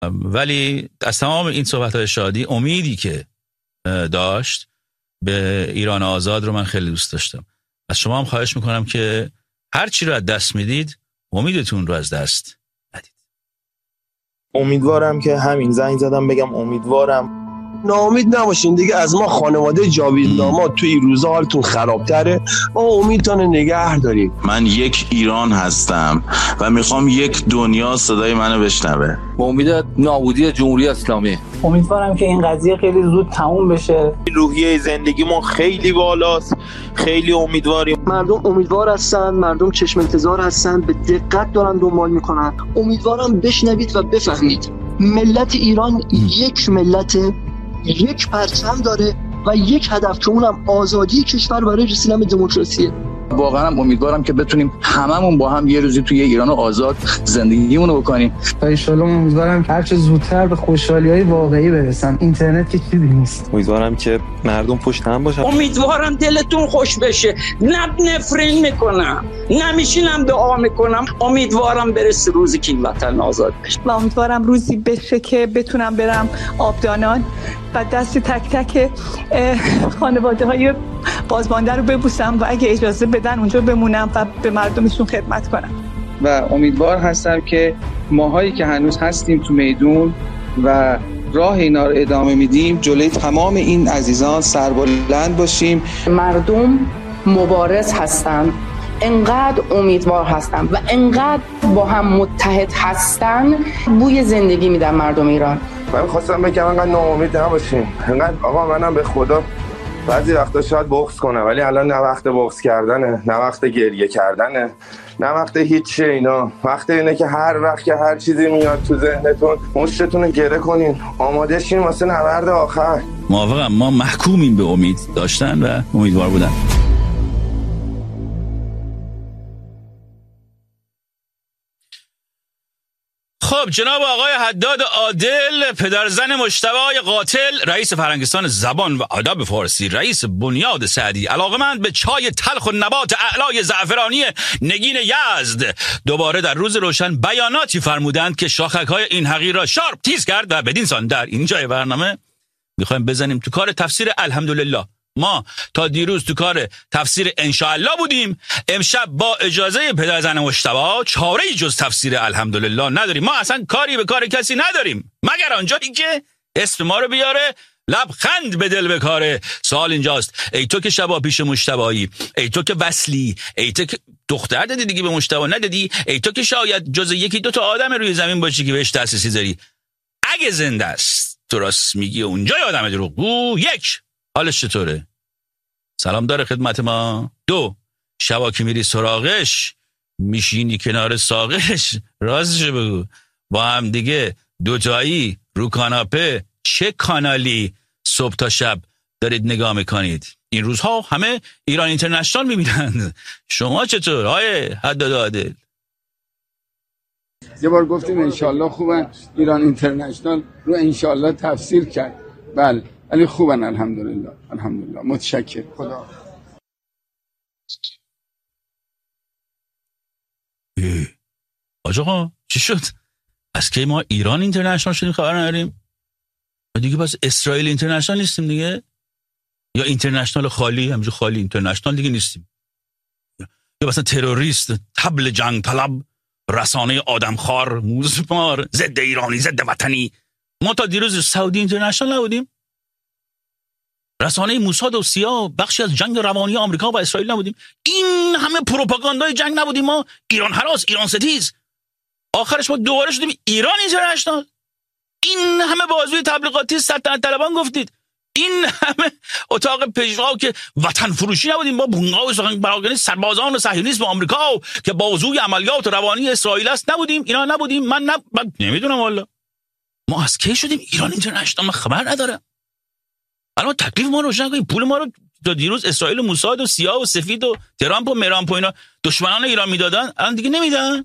ولی از تمام این صحبت‌های شادی امیدی که داشت به ایران آزاد رو من خیلی دوست داشتم. از شما هم خواهش میکنم که هر چی رو از دست میدید امیدتون رو از دست ندید. امیدوارم که همین زنگ زدم بگم امیدوارم ناامید نباشین دیگه از ما خانواده جاوید داماد توی این روزا حالتون خرابتره، ما امیدتون نگه داریم. من یک ایران هستم و میخوام یک دنیا صدای منو بشنوه. با امید نابودی جمهوری اسلامی. امیدوارم که این قضیه خیلی زود تموم بشه. روحیه زندگیمون خیلی بالاست، خیلی امیدواریم. مردم امیدوار هستن، مردم چشم انتظار هستن، به دقت دارن دنبال میکنن. امیدوارم بشنوید و بفهمید ملت ایران یک ملت، یک پرچم داره و یک هدف که اونم آزادی کشور برای رسیدن به دموکراسی. واقعا امیدوارم که بتونیم هممون با هم یه روزی توی ایران آزاد زندگیمون رو بکنیم. و ان شاءالله امیدوارم که هر چه زودتر به خوشحالی‌های واقعی برسن. اینترنت که چیزی نیست. امیدوارم که مردم پشت هم باشن. امیدوارم دلتون خوش بشه. نفرین میکنم، نمیشینم دعا میکنم. امیدوارم برسه روزی که این وطن آزاد بشه. و امیدوارم روزی بشه که بتونم برم آبدانان و دست تک تک خانواده‌های بازمانده رو ببوسم و اگه اجازه بدن اونجا بمونم و به مردمشون خدمت کنم. و امیدوار هستم که ماهایی که هنوز هستیم تو میدون و راه اینا رو ادامه میدیم جلوی تمام این عزیزان سربلند باشیم. مردم مبارز هستن، انقدر امیدوار هستن و انقدر با هم متحد هستن، بوی زندگی میدن مردم ایران. من خواستم بگم انقدر ناامید نباشین. انقدر آقا منم به خدا بعضی وقتا شاید بغض کنم، ولی الان نه وقت بغض کردنه، نه وقت گریه کردنه، نه وقت هیچ چی. اینا وقت اینه که هر وقت که هر چیزی میاد تو ذهنتون مشتتون رو گره کنین، آماده شین واسه نبرد آخر. موافقم، ما محکومیم به امید داشتن و امیدوار بودن. خب جناب آقای حداد عادل، پدرزن مجتبی قاتل، رئیس فرهنگستان زبان و ادب فارسی، رئیس بنیاد سعدی، علاقمند به چای تلخ و نبات اعلای زعفرانی نگین یزد، دوباره در روز روشن بیاناتی فرمودند که شاخک‌های این حقیر را شارپ تیز کرد و بدین سان در اینجای برنامه میخوایم بزنیم تو کار تفسیر الحمدلله. ما تا دیروز تو کار تفسیر انشاءالله بودیم، امشب با اجازه پدرزن مجتبی چاره‌ای جز تفسیر الحمدلله نداریم. ما اصلا کاری به کار کسی نداریم مگر آنجایی که اسم ما رو بیاره، لبخند به دل بکاره. سوال اینجاست، ای تو که شبا پیش مجتبی، ای تو که وصلی، ای تو که دختر دادی دیگه به مجتبی ندادی، ای تو که شاید جز یکی دو تا آدم روی زمین باشی که بهش دسترسی داری. اگه زنده است تو راست میگی اونجا آدم دروغگو. یک، حالش چطوره؟ سلام داره خدمت ما. دو، شبا که میری سراغش میشینی کنار ساقش، راستش بگو، با هم دیگه دوتایی رو کاناپه چه کانالی صبح تا شب دارید نگاه میکنید؟ این روزها همه ایران اینترنشنال میبینند. شما چطور آیه حداد عادل؟ یه بار گفتیم انشالله خوبن، ایران اینترنشنال رو انشالله تفسیر کرد. بله ولی خوبن، الحمدلله الحمدلله. متشکر. خدا. آقا چی شد؟ از که ما ایران اینترنشنال شدیم خبر نداریم؟ دیگه بس اسرائیل اینترنشنال نیستیم دیگه؟ یا اینترنشنال خالی، همینجور خالی اینترنشنال دیگه نیستیم؟ یا مثلا تروریست، طبل جنگ طلب، رسانه آدمخوار، موزمار، ضد ایرانی، ضد وطنی. ما تا دیروز سعودی اینترنشنال نبودیم؟ رسانه موساد و سیا بخشی از جنگ روانی آمریکا و اسرائیل نبودیم؟ این همه پروپاگاندای جنگ نبودیم ما؟ ایران هراس، ایران ستیز، آخرش ما دوباره شدیم ایران اینترنشنال. این همه بازوی تبلیغاتی سلطنت طلبان گفتید، این همه اتاق پژوا که وطن فروشی نبودیم ما؟ بونگا و سخن براکنی سربازان و صهیونیسم آمریکا که بازوی عملیات روانی اسرائیل است نبودیم؟ اینا نبودیم؟ من نمیدونم والا. ما از کی شدیم ایران اینترنشنال؟ من خبر ندارم. الان تکلیف ما روشن کنید. پول ما رو تا دیروز اسرائیل و موساد و سیا و سفید و ترامپ و مرامپ و اینا دشمنان ایران میدادن، الان دیگه نمیدن.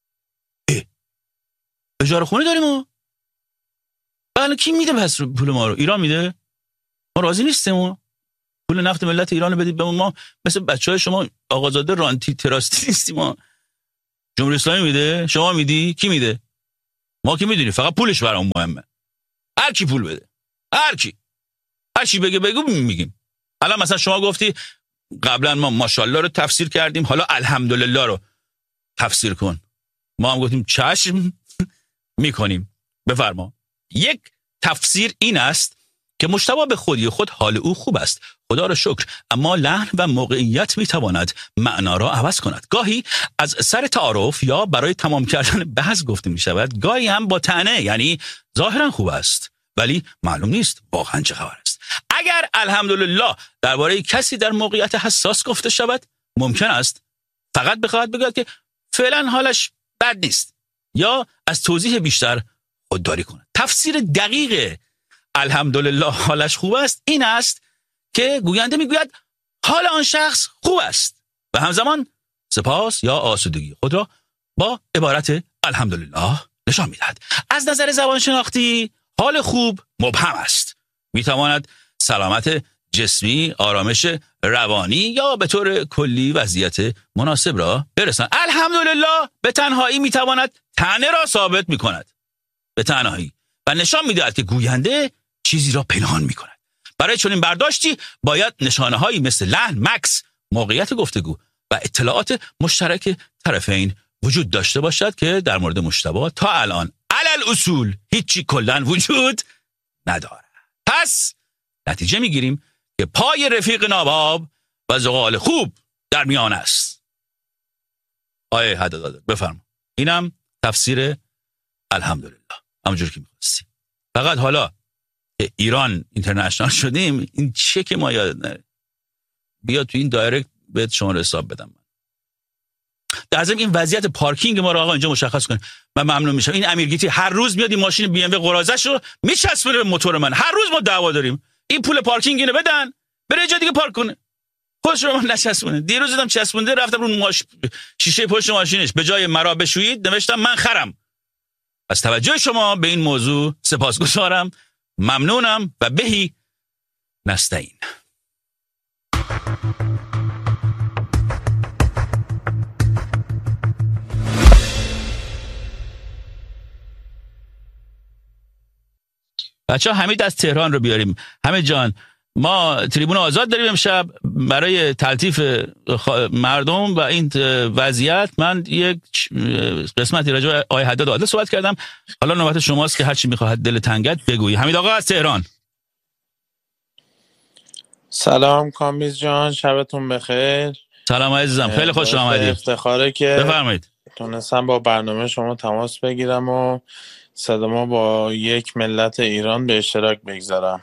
اجاره خونه داریم ما. الان کی میده پس پول ما رو؟ ایران میده؟ ما راضی نیستیم. ما پول نفت ملت ایران رو بدید به ما، مثل بچهای شما آقازاده رانتی تراستی نیستیم. ما جمهوری اسلامی میده؟ شما میدی؟ کی میده؟ ما که میدونیم فقط پولش برام مهمه. هر کی پول بده، هر چی بگه بگو میگیم. الان مثلا شما گفتی قبلا ما ماشاءالله رو تفسیر کردیم، حالا الحمدلله رو تفسیر کن. ما هم گفتیم چشم میکنیم. بفرما. یک تفسیر این است که مجتبی به خودی خود حال او خوب است، خدا را شکر، اما لحن و موقعیت میتواند معنا را عوض کند. گاهی از سر تعارف یا برای تمام کردن بحث گفته میشود، گاهی هم با طعنه، یعنی ظاهرا خوب است ولی معلوم نیست واقعا چه خبر است. اگر الحمدلله درباره کسی در موقعیت حساس گفته شود، ممکن است فقط بخواهد بگوید که فعلا حالش بد نیست یا از توضیح بیشتر خودداری کند. تفسیر دقیق الحمدلله حالش خوب است این است که گوینده میگوید حال آن شخص خوب است و همزمان سپاس یا آسودگی خود را با عبارت الحمدلله نشان میدهد. از نظر زبان شناختی حال خوب مبهم است. میتواند سلامت جسمی، آرامش روانی یا به طور کلی وضعیت مناسب را برساند. الحمدلله به تنهایی میتواند طعنه را ثابت میکند، به تنهایی، و نشان میدهد که گوینده چیزی را پنهان میکند. برای چنین برداشتی باید نشانه هایی مثل لحن، مکث، موقعیت گفتگو و اطلاعات مشترک طرفین وجود داشته باشد که در مورد مجتبی تا الان علل اصول هیچی کلن وجود ندارد. پس نتیجه میگیریم که پای رفیق ناباب و زغال خوب در میان است. آیه حداد بفرما. اینم تفسیر الحمدلله همونجور که میخواستی. فقط حالا که ایران اینترنشنال شدیم این چک ما یاد نره. بیا تو این دایرکت بهت شماره حساب بدم. در ضمن این وضعیت پارکینگ ما رو آقا اینجا مشخص کن. من ممنون میشم. این امیرگیتی هر روز میاد این ماشین بی ام و قراضه‌ش رو میچسبونه به موتور من. هر روز ما دعوا داریم. این پول پارکینگ اینو بدن، بره جای دیگه پارک کنه. خودش رو من نچسبونه. دیروز دیدم چسبونده، رفتم رو شیشه پشت ماشینش به جای مرا بشویید نوشتم من خرم. از توجه شما به این موضوع سپاسگزارم، ممنونم و بهی نستعین. بچه ها حمید از تهران رو بیاریم. حمید جان، ما تریبون آزاد داریم امشب برای تلطیف مردم و این وضعیت. من یک قسمتی راجع به آقای حداد عادل صحبت کردم، حالا نوبت شماست که هر چی میخواهد دل تنگت بگویی. حمید آقا از تهران. سلام کامیز جان، شبتون بخیر. سلام عزیزم، خیلی خوش آمدید. افتخاره که بفرمایید تونستم با برنامه شما تماس بگیرم و صدامو با یک ملت ایران به اشتراک بگذارم.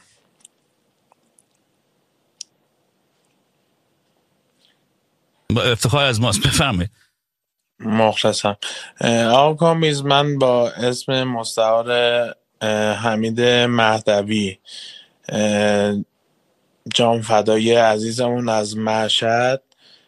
با افتخار از ماست، بفرمایید. مخلصم. آقا کامیز، من با اسم مستعار حمید مهدوی، جان فدای عزیزمون از مشهد،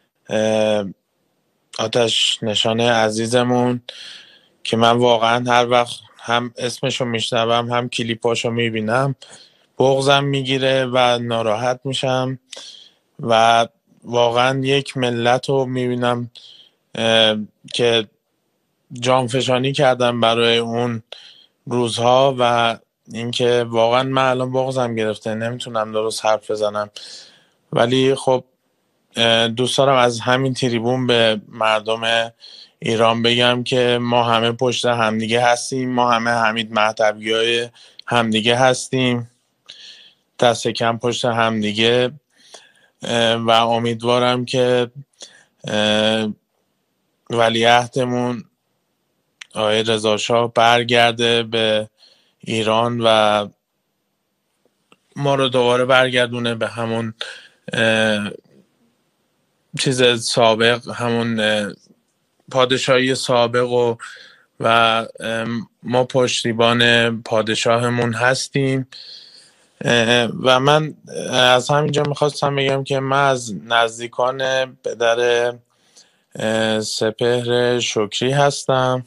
آتش نشانه عزیزمون که من واقعا هر وقت هم اسمشو میشنوم هم کلیپاشو میبینم بغضم میگیره و ناراحت میشم و واقعا یک ملت رو میبینم که جانفشانی کردم برای اون روزها و اینکه واقعا من الان بغضم گرفته، نمیتونم درست حرف بزنم. ولی خب دوست دارم از همین تریبون به مردم ایران بگم که ما همه پشت همدیگه هستیم، ما همه حمید مهدویای همدیگه هستیم، دست کم پشت همدیگه و امیدوارم که ولیعهدمون آقای رضا شاه برگرده به ایران و ما رو دوباره برگردونه به همون چیز سابق، همون پادشاهی سابق و ما پشتیبان پادشاهمون هستیم. و من از همینجا میخواستم بگم که من از نزدیکان پدر سپهر شکری هستم.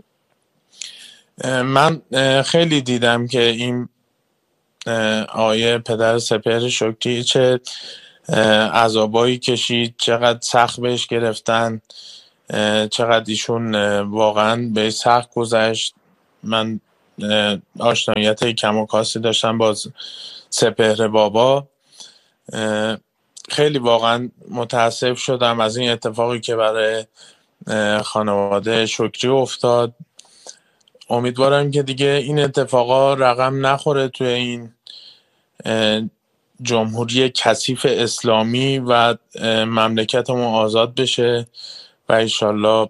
من خیلی دیدم که این آقای پدر سپهر شکری چه عذابایی کشید، چقدر سخت بهش گرفتن، چقدر ایشون واقعا به سخت گذشت من آشنایت کم و کاسی داشتم با سپهر بابا. خیلی واقعا متاسف شدم از این اتفاقی که برای خانواده شکری افتاد. امیدوارم که دیگه این اتفاقا رقم نخوره توی این جمهوری کثیف اسلامی و مملکتمون آزاد بشه و انشالله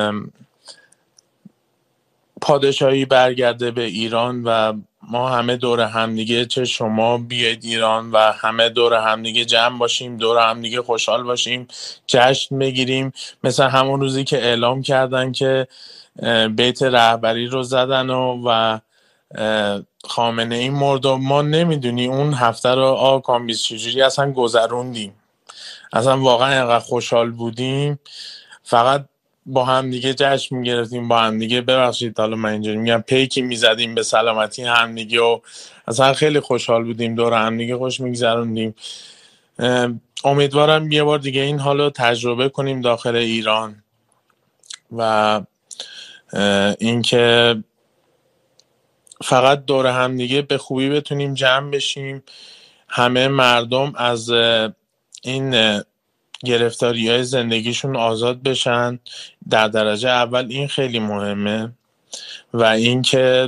پادشاهی برگرده به ایران و ما همه دور همدیگه، چه شما بیاید ایران و همه دور همدیگه جمع باشیم، دور همدیگه خوشحال باشیم، جشن بگیریم، مثل همون روزی که اعلام کردن که بیت رهبری رو زدن و خامنه ای مرد و ما نمیدونی اون هفته رو کامبیز چجوری اصلا گذروندیم. اصلا واقعا اینقدر خوشحال بودیم، فقط با هم دیگه جشن میگرفتیم، با هم دیگه، ببخشید حالا من اینجوری میگم، پیکی میزدیم به سلامتی هم دیگه و اصلا خیلی خوشحال بودیم، دور هم دیگه خوش میگذروندیم. امیدوارم یه بار دیگه این حالو تجربه کنیم داخل ایران و اینکه فقط دور هم دیگه به خوبی بتونیم جمع بشیم، همه مردم از این گرفتاری‌های زندگیشون آزاد بشن. در درجه اول این خیلی مهمه و اینکه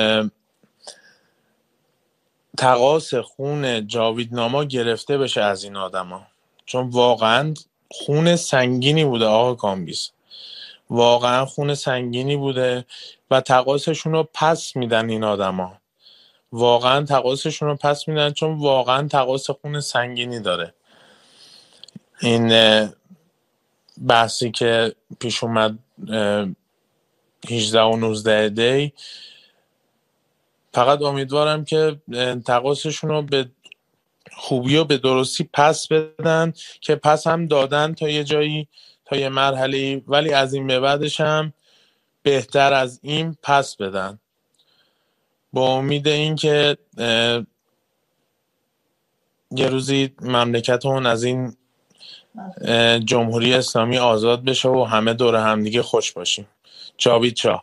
تقاص خون جاویدناما گرفته بشه از این آدما، چون واقعا خون سنگینی بوده آقا کامبیز، واقعا خون سنگینی بوده و تقاصشون رو پس میدن این آدما، واقعا تقاصشون رو پس میدن چون واقعا تقاص خون سنگینی داره. این بحثی که پیش اومد 18 و 19 دی، فقط امیدوارم که تقاصشون رو به خوبی و به درستی پس بدن که پس هم دادن تا یه جایی، تا یه مرحله، ولی از این به بعدش هم بهتر از این پس بدن، با امید این که یه روزی مملکتمون از این جمهوری اسلامی آزاد بشه و همه دور هم دیگه خوش باشیم. جاوید چا.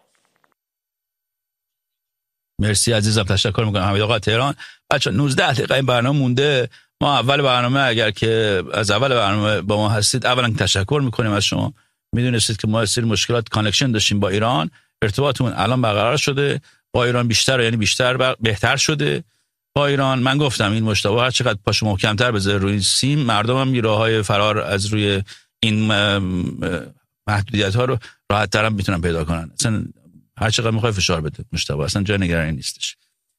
مرسی عزیزم، تشکر میکنم. حمید آقا تهران. بچه 19 دقیقه این برنامه مونده. ما اول برنامه، اگر که از اول برنامه با ما هستید، اولا تشکر میکنیم از شما. میدونستید که ما از سری مشکلات کانکشن داشتیم با ایران، ارتباطمون الان برقرار شده با ایران، بیشتر یعنی بیشتر بهتر شده با ایران. من گفتم این مشتبه هر چقدر پاشو محکم‌تر بذاره روی سیم، مردم هم راههای فرار از روی این محدودیت ها رو راحت تر هم میتونن پیدا کنن. اصلا هر چقدر میخوای فشار بده مشتبه، اصلا جای نگرانی نیستش.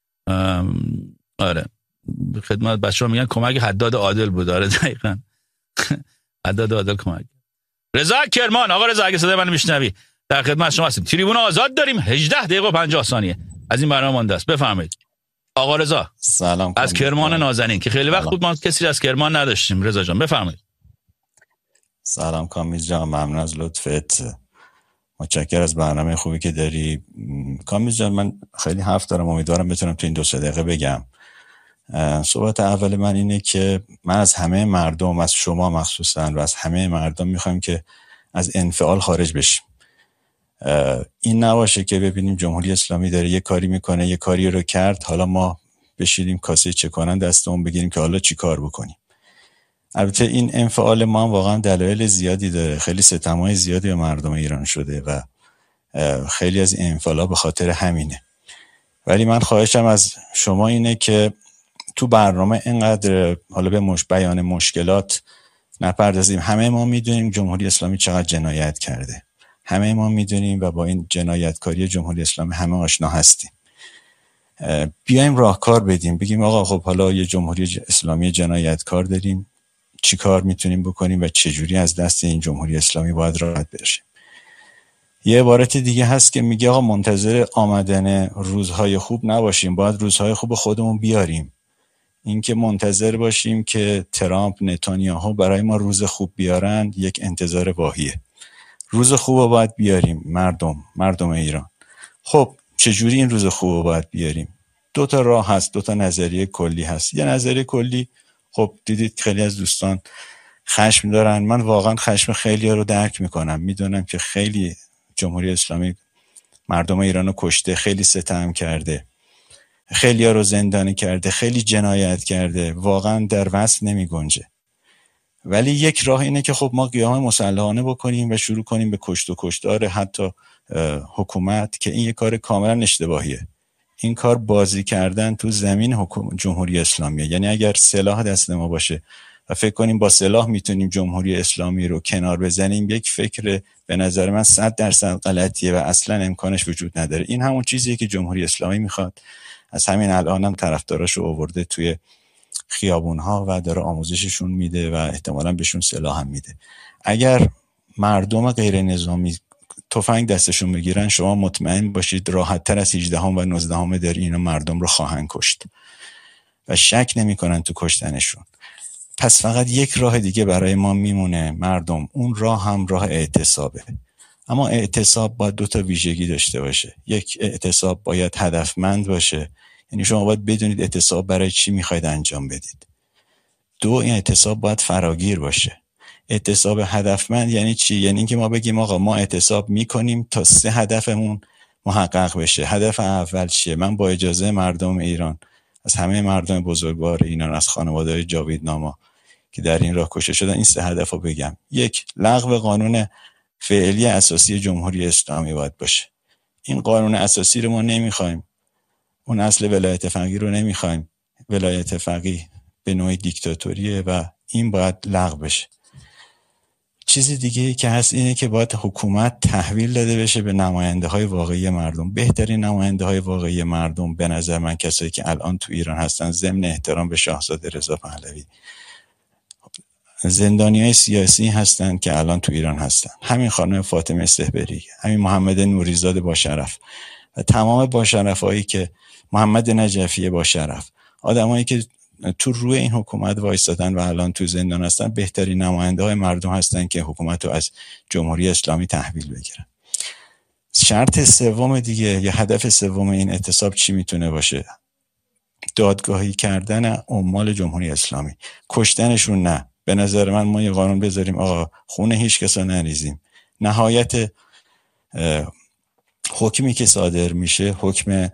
آره خدمت بچه‌ها میگن کمک حداد عادل بود. آره دقیقاً حداد عادل کمک. رضا کرمان، آقا رضا اگه صدای منو میشنوی در خدمت شما هستیم. تریبون آزاد داریم، 18 دقیقه و 50 ثانیه از این برنامه مونده است. بفرمایید آقا رضا. سلام از کرمان نازنین که خیلی وقت بود ما کسی از کرمان نداشتیم. رضا جان بفرمایید. سلام کامیز جان، ممنون از لطفت، متشکرم از برنامه خوبی که داری. کامیز جان من خیلی حرف دارم، امیدوارم بتونم تو این 2-3 دقیقه بگم. صحبت اول من اینه که من از همه مردم، از شما مخصوصا و از همه مردم میخوایم که از انفعال خارج بشیم. این نباشه که ببینیم جمهوری اسلامی داره یه کاری میکنه، یه کاری رو کرد، حالا ما بشیدیم کاسه چکنن دستمون بگیریم که حالا چی کار بکنیم. البته این انفعال ما هم واقعا دلایل زیادی داره، خیلی ستمای زیادی به مردم ایران شده و خیلی از این انفعالا به خاطر همینه. ولی من خواهشم از شما اینه که تو برنامه اینقدر حالا به بیان مشکلات نپردازیم. همه ما میدونیم جمهوری اسلامی چقدر جنایت کرده، همه ما میدونیم و با این جنایتکاری جمهوری اسلامی همه آشنا هستیم. بیایم راهکار بدیم، بگیم آقا خب حالا یه جمهوری اسلامی جنایتکار داریم، چی کار میتونیم بکنیم و چجوری از دست این جمهوری اسلامی باید راحت بشیم. یه عبارت دیگه هست که میگه آقا منتظر آمدن روزهای خوب نباشیم، باید روزهای خوب خودمون بیاریم. این که منتظر باشیم که ترامپ، نتانیاهو برای ما روز خوب بیارن یک انتظار واهیه. روز خوب رو باید بیاریم مردم ایران. خب چجوری این روز خوب رو باید بیاریم؟ 2 تا راه هست، 2 تا نظریه کلی هست. یه نظریه کلی، خب دیدید خیلی از دوستان خشم دارن، من واقعا خشم خیلی ها رو درک میکنم، میدونم که خیلی جمهوری اسلامی مردم ایرانو کشته، خیلی ستم کرده، خیلی ها رو زندانی کرده، خیلی جنایت کرده، واقعا در وصف نمی گنجه. ولی یک راه اینه که خب ما قیام مسلحانه بکنیم و شروع کنیم به کشت و کشتار حتی حکومت، که این یک کار کاملا اشتباهیه. این کار بازی کردن تو زمین جمهوری اسلامیه. یعنی اگر سلاح دست ما باشه و فکر کنیم با سلاح میتونیم جمهوری اسلامی رو کنار بزنیم، یک فکر به نظر من 100% غلطیه و اصلا امکانش وجود نداره. این همون چیزیه که جمهوری اسلامی میخواد. از همین الان هم طرفداراشو آورده توی خیابونها و داره آموزششون میده و احتمالاً بهشون سلاح هم میده. اگر مردم غیر نظامی تفنگ دستشون بگیرن، شما مطمئن باشید راحت تر از 18 و 19 داری اینا مردم رو خواهند کشت و شک نمی کنن تو کشتنشون. پس فقط یک راه دیگه برای ما میمونه مردم، اون راه هم راه اعتصابه. اما اعتصاب باید 2 تا ویژگی داشته باشه. یک، اعتصاب باید هدفمند باشه، یعنی شما باید بدونید اعتصاب برای چی میخواید انجام بدید. 2، این اعتصاب باید فراگیر باشه. اعتصاب هدفمند یعنی چی؟ یعنی اینکه ما بگیم آقا ما اعتصاب میکنیم تا 3 هدفمون محقق بشه. هدف اول چیه؟ من با اجازه مردم ایران، از همه مردم بزرگوار ایران، از خانواده‌های جاویدناما که در این راه کشته شدن، این 3 هدف رو بگم. 1، لغو قانون فعلی اساسی جمهوری اسلامی باید باشه. این قانون اساسی رو ما نمیخوایم. اون اصل ولایت فقیه رو نمیخوایم. ولایت فقیه به نوعی دیکتاتوریه و این باید لغو بشه. چیز دیگه که هست اینه که باید حکومت تحویل داده بشه به نماینده های واقعی مردم. بهترین نماینده های واقعی مردم به نظر من کسایی که الان تو ایران هستن، ضمن احترام به شاهزاده رضا پهلوی، زندانیای سیاسی هستن که الان تو ایران هستن. همین خانم فاطمه سحبری، همین محمد نوریزاد با شرف و تمام با شرفایی که محمد نجفی با شرف، آدمایی که تو روی این حکومت وایستادن و الان تو زندان هستن، بهترین نماینده های مردم هستن که حکومت رو از جمهوری اسلامی تحویل بگیرن. شرط سوم دیگه یا هدف سوم این اعتصاب چی میتونه باشه؟ دادگاهی کردن عمال جمهوری اسلامی، کشتنشون نه. به نظر من ما یه قانون بذاریم آقا خون هیچ کسا نریزیم. نهایت حکمی که صادر میشه حکم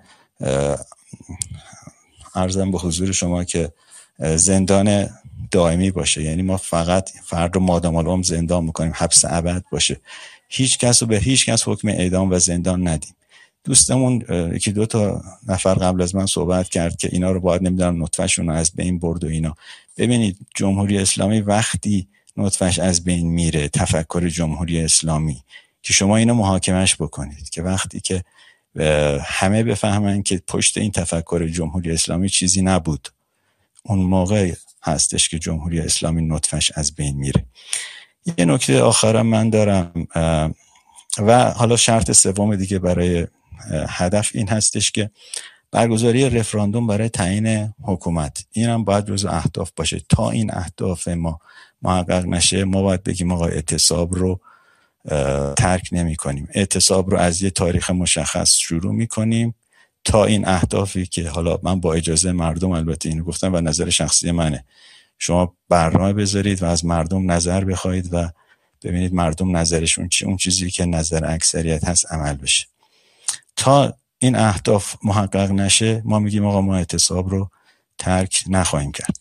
عرضم به حضور شما که زندان دائمی باشه. یعنی ما فقط فرد رو مادام العمر زندان میکنیم، حبس ابد باشه. هیچ کس رو به هیچ کس حکم اعدام و زندان ندیم. دوستمون 1-2 نفر قبل از من صحبت کرد که اینا رو باید نمیدونم نطفه‌شون رو از بین برد و اینا. ببینید جمهوری اسلامی وقتی نطفه‌اش از بین میره، تفکر جمهوری اسلامی، که شما اینو محاکمش بکنید که وقتی که همه بفهمن که پشت این تفکر جمهوری اسلامی چیزی نبود، اون موقع هستش که جمهوری اسلامی نطفه‌اش از بین میره. یه نکته آخرم من دارم و حالا شرط سوم دیگه برای هدف این هستش که برگزاری رفراندوم برای تعیین حکومت. این هم باید جزو اهداف باشه. تا این اهداف ما محقق نشه ما باید بگیم آقا اعتصاب رو ترک نمی کنیم. اعتصاب رو از یه تاریخ مشخص شروع می کنیم تا این اهدافی که حالا من با اجازه مردم، البته اینو گفتم و نظر شخصی منه، شما برنامه بذارید و از مردم نظر بخواید و ببینید مردم نظرشون چی، اون چیزی که نظر اکثریت هست عمل بشه. تا این اهداف محقق نشه ما میگیم آقا ما اعتصاب رو ترک نخواهیم کرد.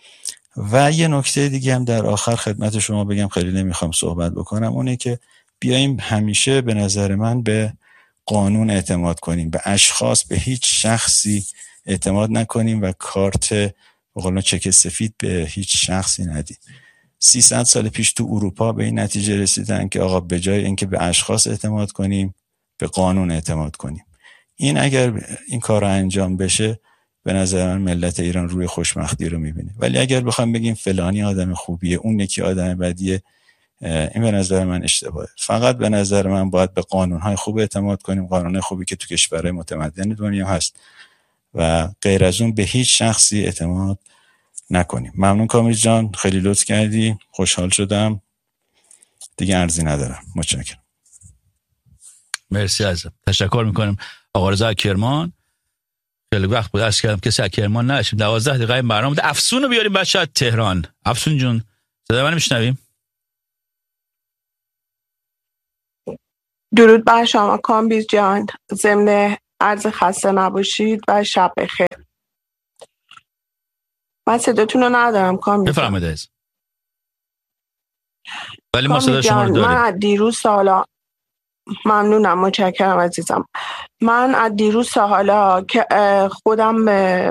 و یه نکته دیگه هم در آخر خدمت شما بگم، خیلی نمیخوام صحبت بکنم، اونه که بیاییم همیشه به نظر من به قانون اعتماد کنیم، به اشخاص، به هیچ شخصی اعتماد نکنیم و کارت به قولن چک سفید به هیچ شخصی ندیم. 300 سال پیش تو اروپا به این نتیجه رسیدن که آقا به جای اینکه به اشخاص اعتماد کنیم به قانون اعتماد کنیم. این اگر این کار رو انجام بشه به نظر من ملت ایران روی خوشبختی رو میبینه. ولی اگر بخوام بگیم فلانی آدم خوبیه اون یکی آدم بدیه، این به نظر من اشتباهه. فقط به نظر من باید به قانون‌های خوب اعتماد کنیم، قانون‌های خوبی که تو کشورهای متمدن دنیا هست و غیر از اون به هیچ شخصی اعتماد نکنیم. ممنون کامیز جان، خیلی لطف کردی، خوشحال شدم، دیگه عرضی ندارم. متشکرم. مرسی ازم، تشکر میکنم. آقا رضا کرمان، خیلی وقت بود عرض کردم کسی کرمان نشیم. 12 دقیقه برنامه ده. افسون رو بیاریم بچه تهران. افسون جون صدا منو میشنویم؟ درود بر شما کامبیز جان، ضمن عرض خسته نباشید و شب بخیر. من صداتون رو ندارم کامبیز جان. بفرمایید. ولی ما صدا شما رو داریم. من از دیروز تا حالا ممنونم، متشکرم عزیزم. من از دیروز تا حالا که خودم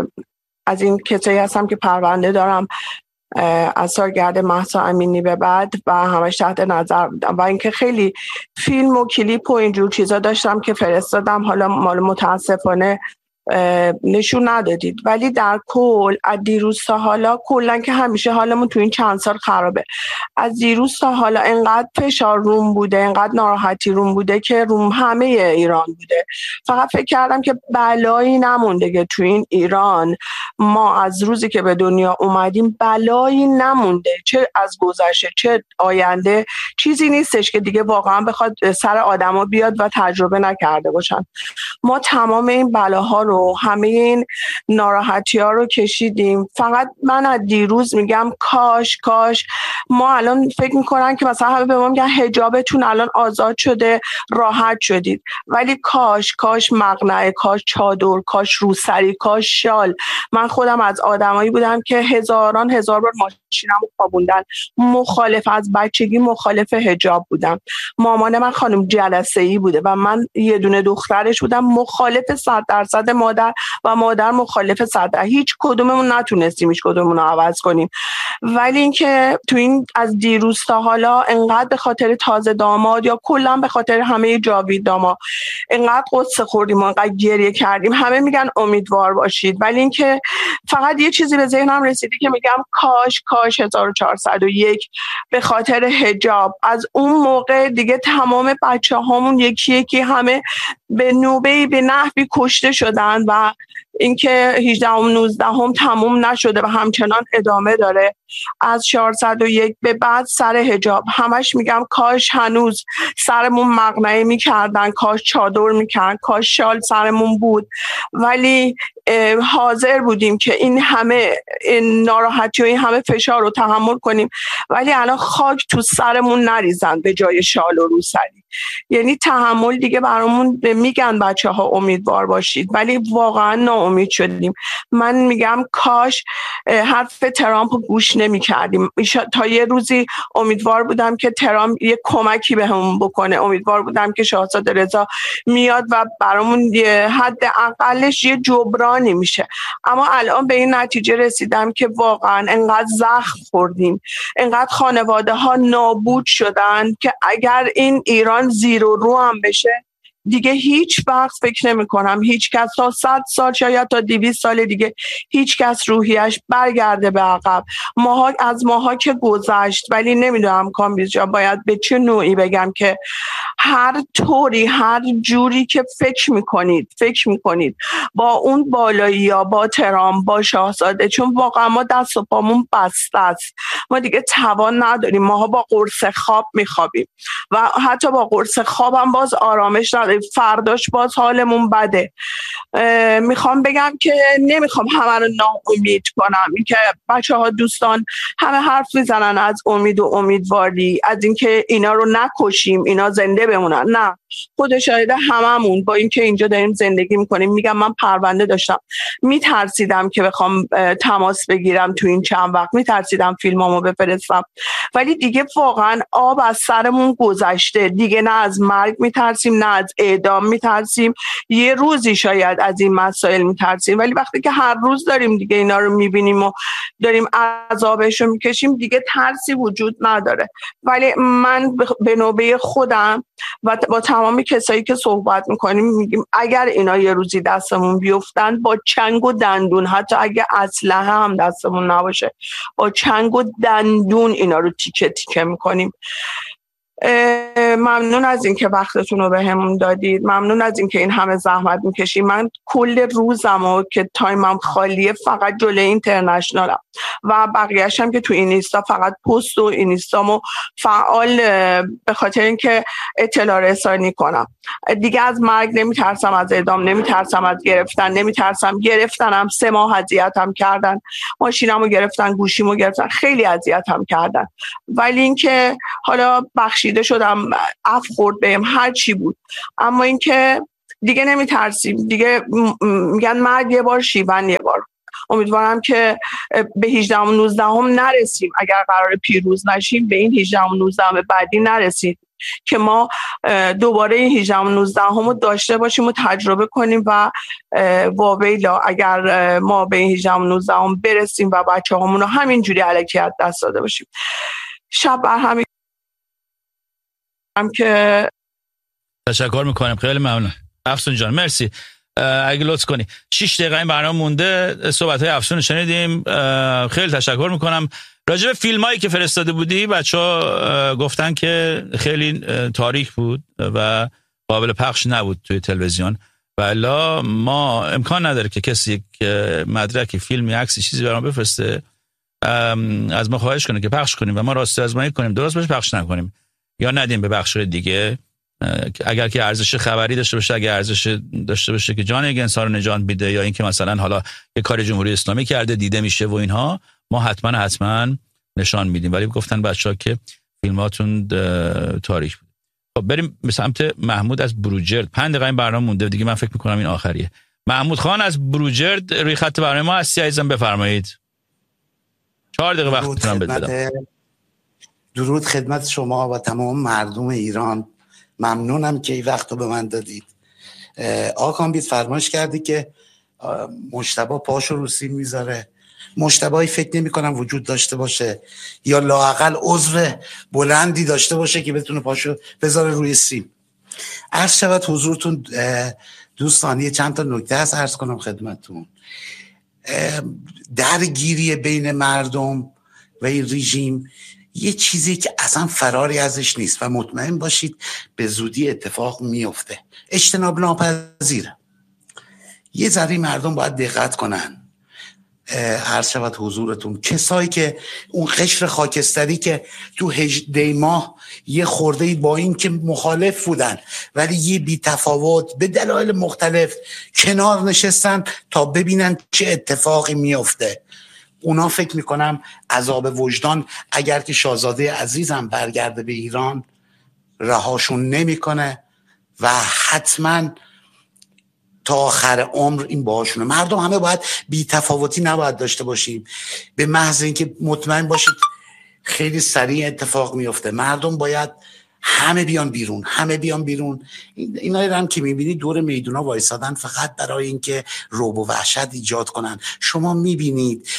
از این کسایی هستم که پرونده دارم از سالگرد مهسا امینی به بعد و همش تحت نظر بودم و اینکه خیلی فیلم و کلیپ و اینجور چیزا داشتم که فرستادم، حالا متاسفانه نشون ندادید. ولی در کل از دیروز تا حالا کلا که همیشه حالمون تو این چند سال خرابه، از دیروز تا حالا انقدر فشار روم بوده، انقدر ناراحتی روم بوده که روم همه ایران بوده. فقط فکر کردم که بلایی نمونده که تو این ایران ما از روزی که به دنیا اومدیم بلایی نمونده، چه از گذشته چه آینده، چیزی نیستش که دیگه واقعا بخواد سر آدما بیاد و تجربه نکرده باشن. ما تمام این بلاها رو، همه این ناراحتی ها رو کشیدیم. فقط من از دیروز میگم کاش ما الان فکر میکنن که مثلا همه به ما میگن حجابتون الان آزاد شده، راحت شدید، ولی کاش مقنعه، کاش چادر، کاش روسری، کاش شال. من خودم از آدمایی بودم که هزار بار ماشینمو خوابوندن، مخالف، از بچگی مخالف حجاب بودم. مامان من خانم جلسه‌ای بوده و من یه دونه دخترش بودم، مخالف 100% مادر و مادر مخالف 100%. هیچ کدوممون نتونستیم هیچ کدوممون رو عوض کنیم. ولی اینکه تو این از دیروز تا حالا انقدر به خاطر تازه داماد یا کلا به خاطر همه جاویداما انقدر قصه خوردیم و انقدر گریه کردیم. همه میگن امیدوار باشید، ولی اینکه فقط یه چیزی به ذهنم رسیدی که میگم کاش 1401 به خاطر حجاب از اون موقع دیگه تمام بچه‌هامون یکی همه به نوبه به نحوی کشته شدن و اینکه 18 و 19 تموم نشده و همچنان ادامه داره. از 401 به بعد سر حجاب همش میگم کاش هنوز سرمون مقنعه میکردن، کاش چادر میکردن، کاش شال سرمون بود، ولی حاضر بودیم که این همه ناراحتی و این همه فشار رو تحمل کنیم، ولی الان خاک تو سرمون نریزن به جای شال و روسری. یعنی تحمل دیگه برامون میگن بچه ها امیدوار باشید، ولی واقعا ناامید شدیم. من میگم کاش حرف ترامپ گوش نمی کردیم. تا یه روزی امیدوار بودم که ترامپ یه کمکی به همون بکنه، امیدوار بودم که شاهزاده رضا میاد و برامون یه حد اقلش یه جبرانی میشه. اما الان به این نتیجه رسیدم که واقعا انقدر زخم خوردیم، انقدر خانواده ها نابود شدن که اگر این ایران زیر و رو هم بشه دیگه هیچ وقت فکر نمی کنم هیچ کس تا 100 سال شاید تا 200 سال دیگه هیچ کس روحیش برگرده به عقب. ماها که گذشت، ولی نمیدونم کامبیز جان باید به چه نوعی بگم که هر طوری هر جوری که فکر میکنید با اون بالایی یا با ترام با شاهزاده، چون واقعا ما دست و پامون بسته است، ما دیگه توان نداریم. ماها با قرص خواب میخوابیم و حتی با قرص خواب هم باز آرامش نداریم، فرداش باز حالمون بده. میخوام بگم که نمیخوام همه رو ناامید کنم، این که بچه ها دوستان همه حرف میزنن از امید و امیدواری، از اینکه اینا رو نکشیم اینا زنده بمونن. نه، خود شاهده هممون با اینکه اینجا داریم زندگی میکنیم. میگم من پرونده داشتم، میترسیدم که بخوام تماس بگیرم تو این چند وقت، میترسیدم فیلمامو بفرستم، ولی دیگه واقعا آب از سرمون گذشته. دیگه نه از مرگ میترسیم، نه از اعدام میترسیم، یه روزی شاید از این مسائل میترسیم، ولی وقتی که هر روز داریم دیگه اینا رو میبینیم و داریم عذابش رو میکشیم دیگه ترسی وجود نداره. ولی من به نوبه خودم و با تمام کسایی که صحبت میکنیم میگیم اگر اینا یه روزی دستمون بیفتن با چنگ و دندون، حتی اگه اسلحه هم دستمون نباشه، با چنگ و دندون اینا رو تیکه تیکه میکنیم. ممنون از اینکه وقتتون رو بهمون دادید، ممنون از اینکه این همه زحمت میکشید. من کل روزمو که تایمم خالیه فقط جلوی اینترنشنالم و بقیه‌اش هم که تو اینستا فقط پست و اینستامو فعال به خاطر اینکه اطلاع رسانی کنم. دیگه از مرگ نمیترسم، از اعدام نمیترسم، از گرفتنم 3 ماه اذیتم کردن، ماشینمو گرفتن، گوشیمو گرفتن، خیلی اذیتم کردن. ولی اینکه حالا بخشی کشیده شدم، عفو خورد بهم، هر چی بود. اما اینکه دیگه نمیترسیم دیگه. میگن مرگ یه بار، شیون یه بار. امیدوارم که به 18 و 19 نرسیم. اگر قرار پیروز نشیم به این 18 و 19 بعدی نرسید که ما دوباره این 18 و 19 رو داشته باشیم و تجربه کنیم و واویلا اگر ما به این 18 و 19 برسیم و بچه‌هامون رو همینجوری الکی از دست داده باشیم. شب بر همین که تشکر میکنم. خیلی ممنون افسون جان، مرسی. اگه لطف کنی 6 دقیقه این برنامه مونده، صحبت‌های افسون شنیدیم. خیلی تشکر میکنم. راجع به فیلمایی که فرستاده بودی بچه‌ها گفتن که خیلی تاریک بود و قابل پخش نبود توی تلویزیون، والا ما امکان نداره که کسی یک مدرک فیلمی عکسی چیزی برام بفرسته از ما خواهش کنه که پخش کنیم و ما راستی آزمایی کنیم درست باشه پخش نکنیم یا ندیم به بخش دیگه. اگر که ارزش خبری داشته باشه، اگر ارزش داشته باشه که جان یک انسان رو نجات میده یا اینکه مثلا حالا یک کار جمهوری اسلامی کرده دیده میشه و اینها، ما حتما نشان میدیم. ولی گفتن بچه‌ها که فیلماتون تاریک بود. خب بریم به سمت محمود از بروجرد. 5 دقیقه این برنامه مونده دیگه، من فکر میکنم این آخریه. محمود خان از بروجرد روی خط برنامه ما هستی عزیزم، بفرمایید. 4 دقیقه وقتتون بدم. درود خدمت شما و تمام مردم ایران. ممنونم که این وقت رو به من دادید. آقا کامبیز فرمایش کردی که مجتبی پاشو رو سیم میذاره. مجتبی فکر نمی کنم وجود داشته باشه یا لااقل عضو بلندی داشته باشه که بتونه پاشو بذاره روی سیم. عرض شود حضورتون دوستان، چند تا نکته هست عرض کنم خدمتتون. درگیری بین مردم و این رژیم یه چیزی که اصلا فراری ازش نیست و مطمئن باشید به زودی اتفاق میفته. اجتناب ناپذیره. یه ذره مردم باید دقت کنن. عرض شود حضورتون کسایی که اون قشر خاکستری که تو 18 ماه یه خورده با این که مخالف بودن ولی یه بی تفاوت به دلایل مختلف کنار نشستن تا ببینن چه اتفاقی میفته، اونا فکر میکنم عذاب وجدان اگر که شاهزاده عزیزم برگرده به ایران رهاشون نمیکنه و حتما تا آخر عمر این باهاشونه. مردم همه باید بی تفاوتی نباید داشته باشیم. به محض اینکه مطمئن باشید خیلی سریع اتفاق میفته. مردم باید همه بیان بیرون. اینایی هم که میبینید دور میدونا وایسادن فقط برای اینکه رعب و وحشت ایجاد کنن. شما میبینید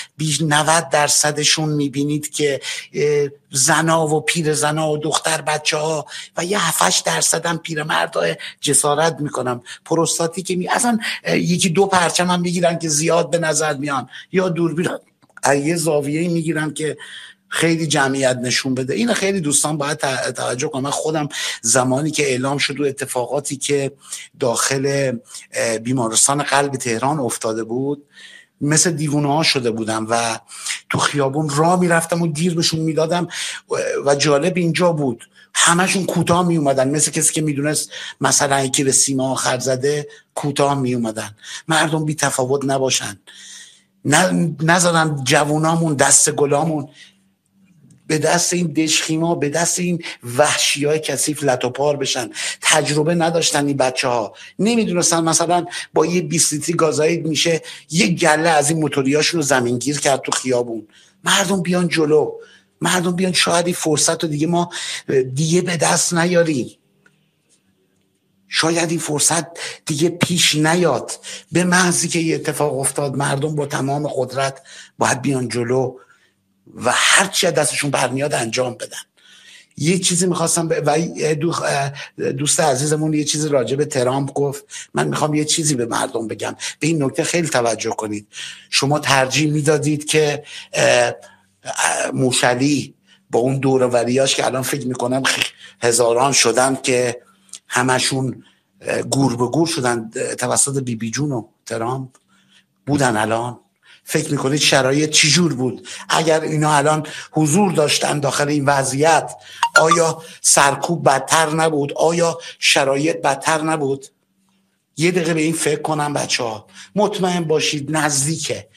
90% میبینید که زنا و پیر زنا و دختر بچه ها و یه 7-8% هم پیرمردها جسارت میکنن. پروستاتی که اصلا 1-2 پرچم هم میگیرن که زیاد به نظر میان یا دوربین یه زاویه‌ای میگیرن که خیلی جمعیت نشون بده. این خیلی دوستان باید توجه کنم. من خودم زمانی که اعلام شد و اتفاقاتی که داخل بیمارستان قلب تهران افتاده بود مثل دیوونه ها شده بودم و تو خیابون راه میرفتم و گیر بهشون میدادم و جالب اینجا بود همشون کوتاه می اومدن، مثل کسی که میدونست مثلا یکی به سیما آخر زده کوتاه می اومدن. مردم بی تفاوت نباشن، نذارن جوونامون دست گلامون به دست این دشخیما، به دست این وحشیای کثیف لطوپار بشن. تجربه نداشتن این بچه ها، نمیدونستن مثلا با یه 20 لیتری گازاید میشه یه گله از این موتوریاشون رو زمینگیر کرد تو خیابون. مردم بیان جلو، مردم بیان، شاید این فرصت رو دیگه ما دیگه به دست نیاریم، شاید این فرصت دیگه پیش نیاد. به محضی که یه اتفاق افتاد مردم با تمام قدرت باید بیان جلو و هر چی دستشون برمیاد انجام بدن. یه چیزی میخواستم و دوست عزیزمون یه چیزی راجع به ترامپ گفت، من میخوام یه چیزی به مردم بگم. به این نکته خیلی توجه کنید. شما ترجیح میدادید که موشلی با اون دوروریاش که الان فکر میکنم هزاران شدن که همشون گور به گور شدن توسط بی جون و ترامپ بودن، الان فکر میکنید شرایط چی جور بود اگر اینا الان حضور داشتن داخل این وضعیت؟ آیا سرکوب بدتر نبود؟ آیا شرایط بدتر نبود؟ یه دقیقه به این فکر کنم بچه ها. مطمئن باشید نزدیکه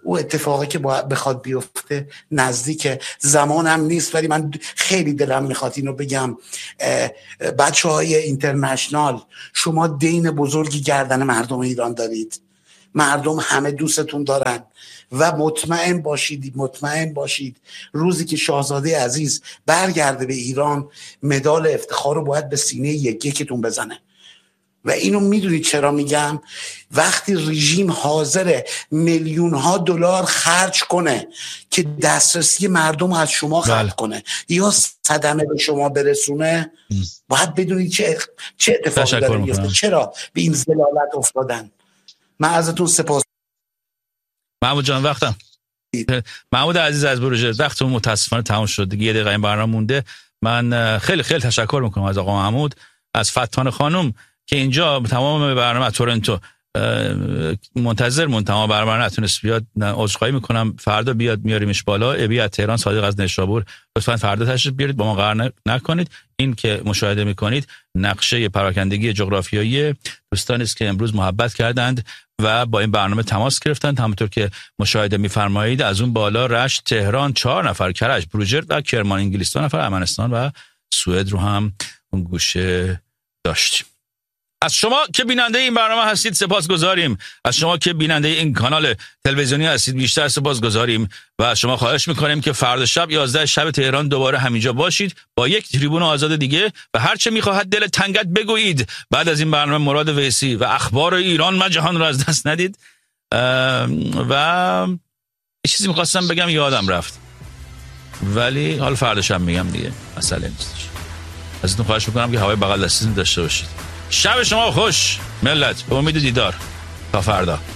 او اتفاقی که باید بخواد بیفته نزدیک زمانم نیست، ولی من خیلی دلم میخواد اینو بگم. بچه‌های اینترنشنال، شما دین بزرگی گردن مردم ایران دارید. مردم همه دوستتون دارن و مطمئن باشید روزی که شاهزاده عزیز برگرده به ایران، مدال افتخار رو باید به سینه یکیتون بزنه. و اینو میدونید چرا میگم؟ وقتی رژیم حاضره میلیون ها دلار خرج کنه که دسترسی مردم از شما خرج کنه یا صدمه به شما برسونه، باید بدونید چه اتفاقی داره میفته، چرا به این ذلالت افتادن. من ازتون سپاس. محمود جان وقتم. محمود عزیز از بروژه، وقتمون متاسفانه تموم شد دیگه، یه دقیقه این برنامه مونده. من خیلی تشکر میکنم از آقا محمود، از فتان خانم که اینجا تمام برنامه تورنتو منتظر تمام برنامه نتونست بیاد. عذرخواهی میکنم، فردا بیاد میاریمش بالا. ابی از تهران، صادق از نیشابور، لطفا فردا تشریف بیارید، با ما قرار نکنید. این که مشاهده میکنید نقشه پراکندگی جغرافیایی دوستانی است که امروز محبت کردند و با این برنامه تماس گرفتند. همونطور که مشاهده میفرمایید از اون بالا رشت، تهران 4 نفر، کرج، بروجرد و کرمان انگلیس 2 نفر، ارمنستان و سوئد رو هم اون گوشه داشتیم. از شما که بیننده این برنامه هستید سپاسگزاریم. از شما که بیننده این کانال تلویزیونی هستید بیشتر سپاسگزاریم و از شما خواهش میکنیم که فردا شب 11 شب تهران دوباره همینجا باشید با یک تریبون آزاد دیگه و هر چه میخواهد دل تنگت بگویید. بعد از این برنامه مراد ویسی و اخبار ایران و جهان رو از دست ندید. و چیزی میخواستم بگم یادم رفت، ولی حالا فردا شب میگم دیگه، مسئله نیستش. ازتون خواهش میکنم که هوای بغل دستیتون داشته باشید. شب شما خوش ملت، به امید دیدار تا فردا.